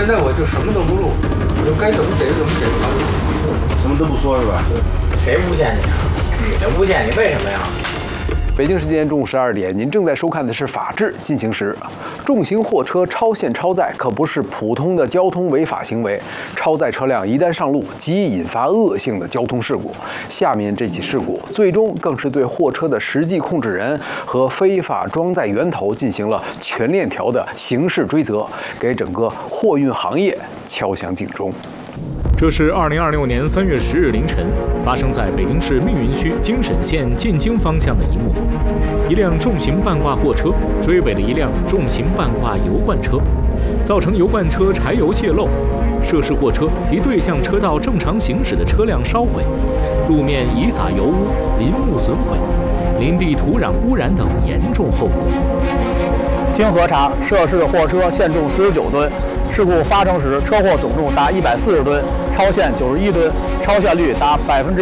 在我就什么都不录，我就该怎么写就怎么写， 什么都不说是吧？ 谁诬陷你啊？女的诬陷你，为什么呀？ 北京时间中午12点，您正在收看的是《法治进行时》。重型货车超限超载可不是普通的交通违法行为，超载车辆一旦上路，极易引发恶性的交通事故。下面这起事故，最终更是对货车的实际控制人和非法装载源头进行了全链条的刑事追责，给整个货运行业敲响警钟。 这是2026年3月10日凌晨发生在北京市密云区京沈线进京方向的一幕：一辆重型半挂货车追尾了一辆重型半挂油罐车，造成油罐车柴油泄漏，涉事货车及对向车道正常行驶的车辆烧毁，路面遗撒油污，林木损毁，林地土壤污染等严重后果。 经核查，涉事货车限重49吨，事故发生时车祸总重达140吨，超限91吨，超限率达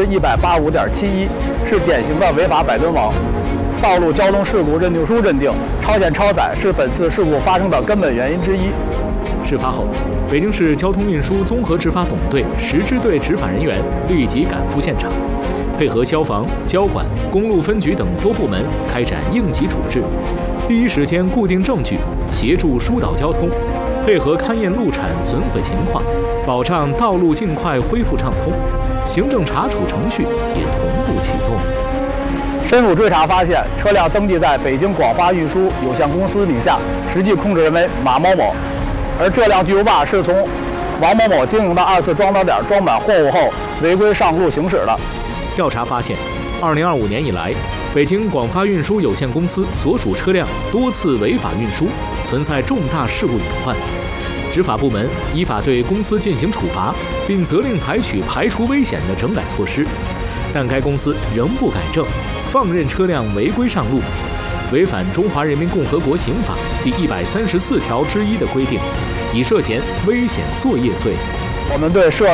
185.71%，是典型的违法摆吨王。道路交通事故认定书认定，超限超载是本次事故发生的根本原因之一。 事发后，北京市交通运输综合执法总队10支队执法人员立即赶赴现场，配合消防、交管、公路分局等多部门开展应急处置，第一时间固定证据，协助疏导交通，配合勘验路产损毁情况，保障道路尽快恢复畅通。行政查处程序也同步启动。 深入追查发现，车辆登记在北京广发运输有限公司名下，实际控制人为马某某，而这辆巨无霸是从王某某经营的2次装载点装满货物后违规上路行驶的。 调查发现，2025年以来，北京广发运输有限公司所属车辆多次违法运输，存在重大事故隐患。执法部门依法对公司进行处罚，并责令采取排除危险的整改措施，但该公司仍不改正，放任车辆违规上路，违反《中华人民共和国刑法》第134条之1的规定，已涉嫌危险作业罪。 我们对涉